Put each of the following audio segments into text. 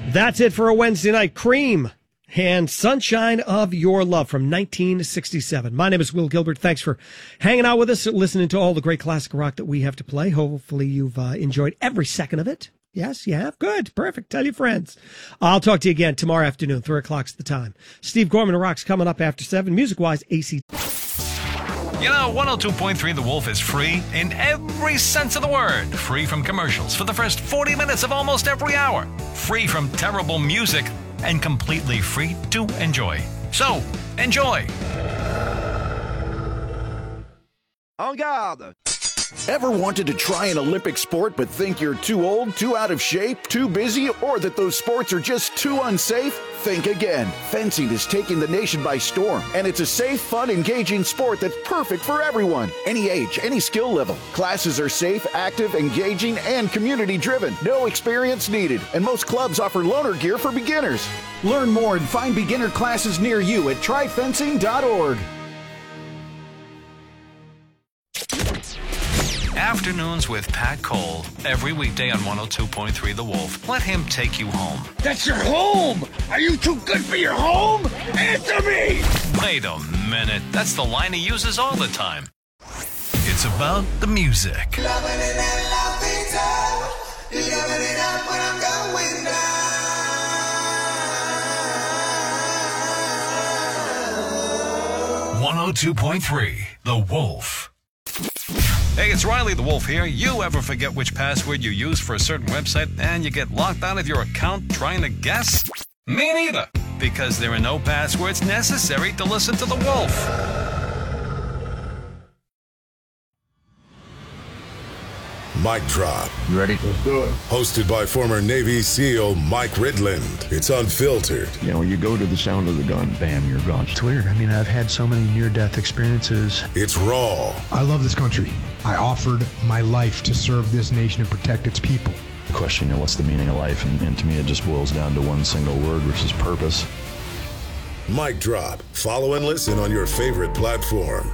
That's it for a Wednesday night. Cream and Sunshine of Your Love from 1967. My name is Will Gilbert. Thanks for hanging out with us, listening to all the great classic rock that we have to play. Hopefully you've enjoyed every second of it. Yes, you have? Good. Perfect. Tell your friends. I'll talk to you again tomorrow afternoon. 3 o'clock's the time. Steve Gorman Rocks coming up after 7. Music-wise, AC. You know, 102.3 The Wolf is free in every sense of the word. Free from commercials for the first 40 minutes of almost every hour. Free from terrible music and completely free to enjoy. So, enjoy. En garde. Ever wanted to try an Olympic sport but think you're too old, too out of shape, too busy, or that those sports are just too unsafe? Think again. Fencing is taking the nation by storm, and it's a safe, fun, engaging sport that's perfect for everyone. Any age, any skill level. Classes are safe, active, engaging, and community-driven. No experience needed, and most clubs offer loaner gear for beginners. Learn more and find beginner classes near you at tryfencing.org. Afternoons with Pat Cole, every weekday on 102.3 The Wolf. Let him take you home. That's your home! Are you too good for your home? Answer me! Wait a minute. That's the line he uses all the time. It's about the music. 102.3 The Wolf. Hey, it's Riley the Wolf here. You ever forget which password you use for a certain website and you get locked out of your account trying to guess? Me neither, because there are no passwords necessary to listen to the Wolf. Mic Drop. You ready? Let's do it. Hosted by former Navy SEAL Mike Ridland. It's unfiltered. You know, you go to the sound of the gun, bam, you're gone. It's weird. I mean, I've had so many near-death experiences. It's raw. I love this country. I offered my life to serve this nation and protect its people. The question, you know, what's the meaning of life? And to me, it just boils down to one single word, which is purpose. Mic Drop. Follow and listen on your favorite platform.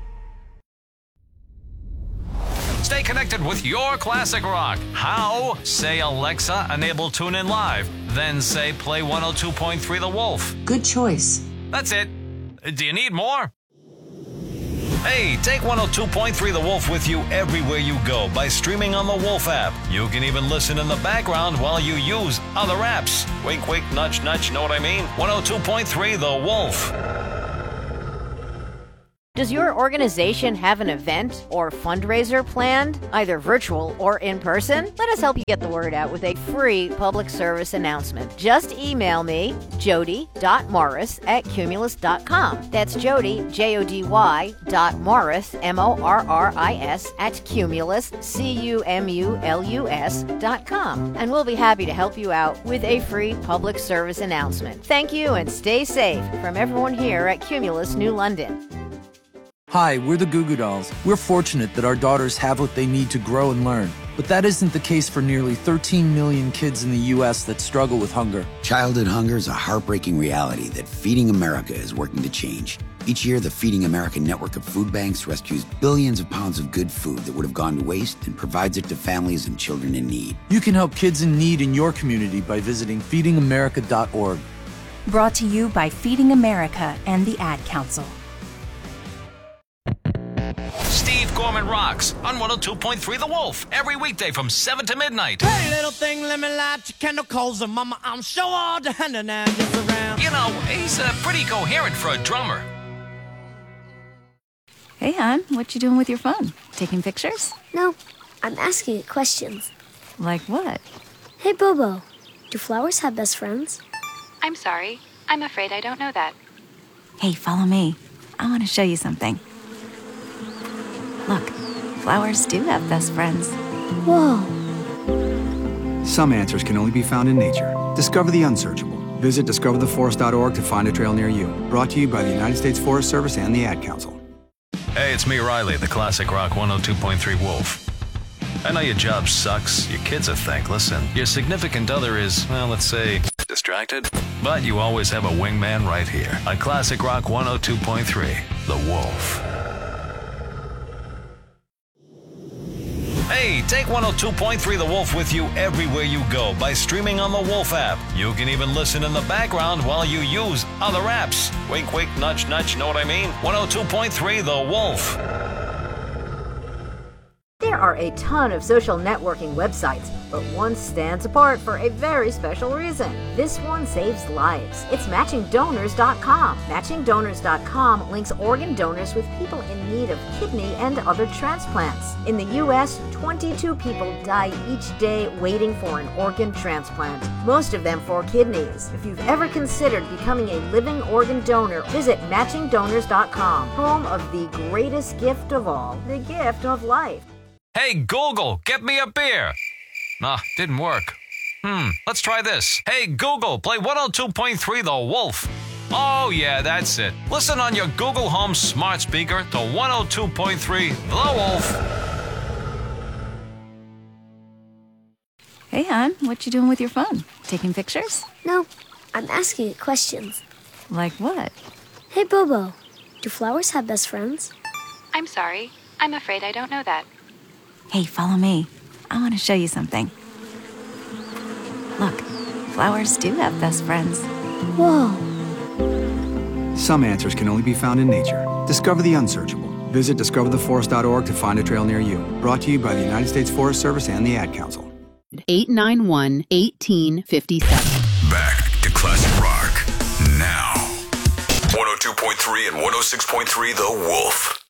Stay connected with your classic rock. How? Say, Alexa, enable TuneIn Live. Then say, play 102.3 The Wolf. Good choice. That's it. Do you need more? Hey, take 102.3 The Wolf with you everywhere you go by streaming on the Wolf app. You can even listen in the background while you use other apps. Wink, wink, nudge, nudge, know what I mean? 102.3 The Wolf. Does your organization have an event or fundraiser planned, either virtual or in person? Let us help you get the word out with a free public service announcement. Just email me, jody.morris@cumulus.com. That's Jody, Jody, .morris, MORRIS, @cumulus, CUMULUS.com. And we'll be happy to help you out with a free public service announcement. Thank you and stay safe from everyone here at Cumulus New London. Hi, we're the Goo Goo Dolls. We're fortunate that our daughters have what they need to grow and learn. But that isn't the case for nearly 13 million kids in the U.S. that struggle with hunger. Childhood hunger is a heartbreaking reality that Feeding America is working to change. Each year, the Feeding America network of food banks rescues billions of pounds of good food that would have gone to waste and provides it to families and children in need. You can help kids in need in your community by visiting feedingamerica.org. Brought to you by Feeding America and the Ad Council. Steve Gorman Rocks on 102.3 The Wolf every weekday from 7 to midnight. Hey, little thing, let me light your candle, calls her mama. I'm sure all the hand and just around. You know, he's pretty coherent for a drummer. Hey, hon, what you doing with your phone? Taking pictures? No, I'm asking it questions. Like what? Hey, Bobo, do flowers have best friends? I'm sorry. I'm afraid I don't know that. Hey, follow me. I want to show you something. Look, flowers do have best friends. Whoa. Some answers can only be found in nature. Discover the unsearchable. Visit discovertheforest.org to find a trail near you. Brought to you by the United States Forest Service and the Ad Council. Hey, it's me, Riley, the Classic Rock 102.3 Wolf. I know your job sucks, your kids are thankless, and your significant other is, well, let's say, distracted. But you always have a wingman right here on Classic Rock 102.3, The Wolf. Hey, take 102.3 The Wolf with you everywhere you go by streaming on the Wolf app. You can even listen in the background while you use other apps. Wink, wink, nudge, nudge, know what I mean? 102.3 The Wolf. There are a ton of social networking websites, but one stands apart for a very special reason. This one saves lives. It's MatchingDonors.com. MatchingDonors.com links organ donors with people in need of kidney and other transplants. In the U.S., 22 people die each day waiting for an organ transplant, most of them for kidneys. If you've ever considered becoming a living organ donor, visit MatchingDonors.com, home of the greatest gift of all, the gift of life. Hey, Google, get me a beer. Nah, didn't work. Let's try this. Hey, Google, play 102.3 The Wolf. Oh, yeah, that's it. Listen on your Google Home smart speaker to 102.3 The Wolf. Hey, hon, what you doing with your phone? Taking pictures? No, I'm asking it questions. Like what? Hey, Bobo, do flowers have best friends? I'm sorry. I'm afraid I don't know that. Hey, follow me. I want to show you something. Look, flowers do have best friends. Whoa. Some answers can only be found in nature. Discover the unsearchable. Visit discovertheforest.org to find a trail near you. Brought to you by the United States Forest Service and the Ad Council. 891-1857. Back to classic rock now. 102.3 and 106.3 The Wolf.